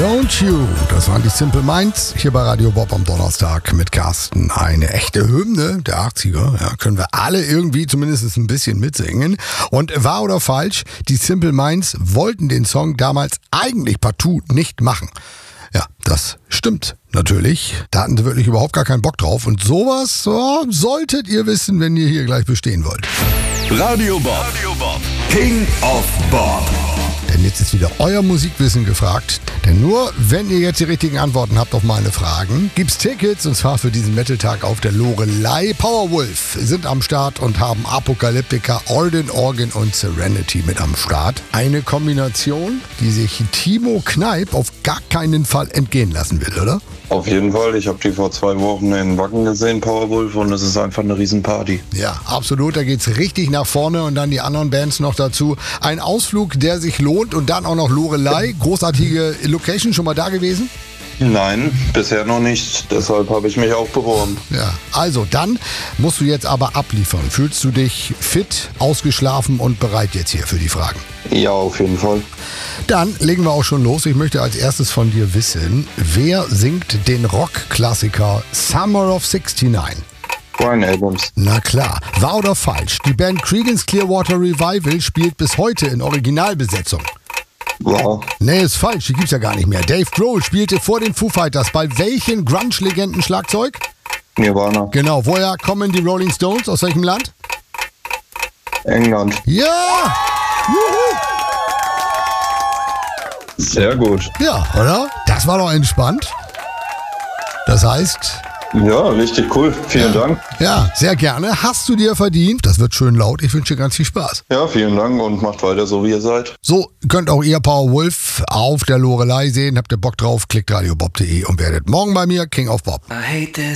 Don't You, das waren die Simple Minds, hier bei Radio Bob am Donnerstag mit Carsten. Eine echte Hymne der 80er, ja, können wir alle irgendwie zumindest ein bisschen mitsingen. Und wahr oder falsch, die Simple Minds wollten den Song damals eigentlich partout nicht machen. Ja, das stimmt natürlich. Da hatten sie wirklich überhaupt gar keinen Bock drauf. Und sowas solltet ihr wissen, wenn ihr hier gleich bestehen wollt. Radio Bob, King of Bob. Denn jetzt ist wieder euer Musikwissen gefragt. Denn nur wenn ihr jetzt die richtigen Antworten habt auf meine Fragen, gibt's Tickets, und zwar für diesen Metal-Tag auf der Loreley. Powerwolf sind am Start und haben Apocalyptica, Orden, Organ und Serenity mit am Start. Eine Kombination, die sich Timo Kneip auf gar keinen Fall entgehen lassen will, oder? Auf jeden Fall. Ich habe die vor 2 Wochen in Wacken gesehen, Powerwolf, und es ist einfach eine Riesenparty. Ja, absolut. Da geht's richtig nach vorne und dann die anderen Bands noch dazu. Ein Ausflug, der sich lohnt, und dann auch noch Loreley. Großartige Location, schon mal da gewesen? Nein, bisher noch nicht. Deshalb habe ich mich auch beworben. Ja, also dann musst du jetzt aber abliefern. Fühlst du dich fit, ausgeschlafen und bereit jetzt hier für die Fragen? Ja, auf jeden Fall. Dann legen wir auch schon los. Ich möchte als erstes von dir wissen, wer singt den Rockklassiker Summer of '69? Brian Adams. Na klar. Wahr oder falsch? Die Band Creedence Clearwater Revival spielt bis heute in Originalbesetzung. Wow. Nee, ist falsch. Die gibt's ja gar nicht mehr. Dave Grohl spielte vor den Foo Fighters bei welchen Grunge-Legenden Schlagzeug? Nirvana. Genau. Woher kommen die Rolling Stones? Aus welchem Land? England. Ja! Juhu! Sehr gut. Ja, oder? Das war doch entspannt. Das heißt... Ja, richtig cool. Vielen Dank. Ja, sehr gerne. Hast du dir verdient. Das wird schön laut. Ich wünsche dir ganz viel Spaß. Ja, vielen Dank und macht weiter so, wie ihr seid. So könnt auch ihr Powerwolf auf der Loreley sehen. Habt ihr Bock drauf? Klickt radiobob.de und werdet morgen bei mir King of Bob.